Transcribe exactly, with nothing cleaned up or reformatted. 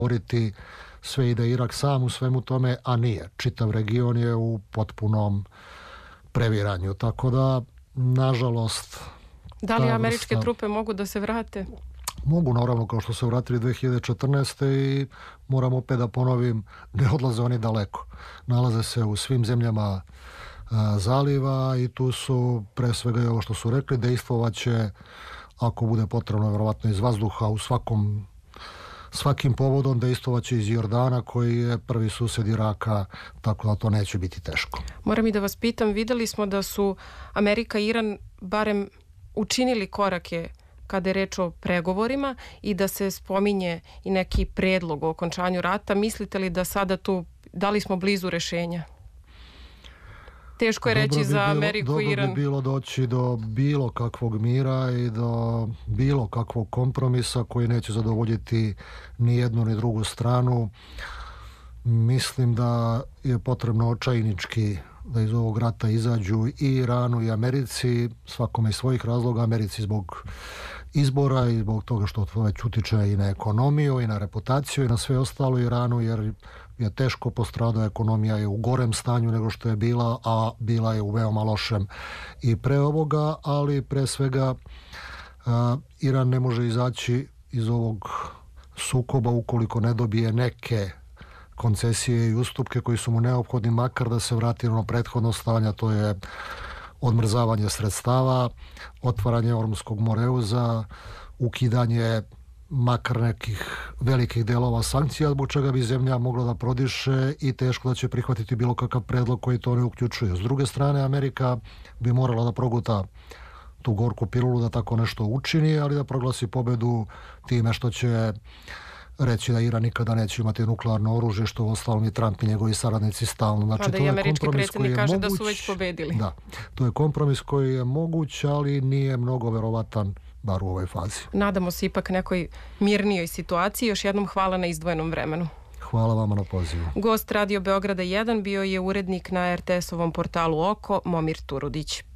govoriti sve i da je Irak sam u svemu tome, a nije. Čitav region je u potpunom previranju. Tako da, nažalost... Da li američke vrsta... trupe mogu da se vrate? Mogu, naravno, kao što se vratili dve hiljade četrnaeste. i moram opet da ponovim, ne odlaze oni daleko. Nalaze se u svim zemljama a, zaliva i tu su, pre svega i ovo što su rekli, dejstvovaće, ako bude potrebno, vjerovatno iz vazduha, u svakom svakim povodom, dejstvovaće iz Jordana, koji je prvi susjed Iraka, tako da to neće biti teško. Moram i da vas pitam, videli smo da su Amerika i Iran barem učinili korake kada je reč o pregovorima i da se spominje i neki predlog o okončanju rata. Mislite li da sada tu, da li smo blizu rešenja? Teško je reći za Ameriku i Iran. Dobro bi bilo doći do bilo kakvog mira i do bilo kakvog kompromisa koji neće zadovoljiti ni jednu ni drugu stranu. Mislim da je potrebno očajnički da iz ovog rata izađu i Iranu i Americi, svakome iz svojih razloga, Americi zbog izbora i zbog toga što to već utiče i na ekonomiju i na reputaciju i na sve ostalo, Iranu, jer je teško postradao, ekonomija je u gorem stanju nego što je bila, a bila je u veoma lošem i pre ovoga, ali pre svega a, Iran ne može izaći iz ovog sukoba ukoliko ne dobije neke koncesije i ustupke koji su mu neophodni, makar da se vrati na ono prethodno stanje, to je odmrzavanje sredstava, otvaranje Ormskog moreuza, ukidanje makar nekih velikih delova sankcija, zbog čega bi zemlja mogla da prodiše i teško da će prihvatiti bilo kakav predlog koji to ne uključuje. S druge strane, Amerika bi morala da proguta tu gorku pilulu da tako nešto učini, ali da proglasi pobedu time što će reći da Iran nikada neće imati nuklearno oružje, što ostalom i Trump i njegovi saradnici stalno. Znači, pa da i američki predsjednik kaže moguć, da su već pobedili. Da, to je kompromis koji je moguć, ali nije mnogo verovatan, bar u ovoj fazi. Nadamo se ipak nekoj mirnijoj situaciji. Još jednom hvala na izdvojenom vremenu. Hvala vama na pozivu. Gost Radio Beograda jedan bio je urednik na er te esovom portalu Oko, Momir Turudić.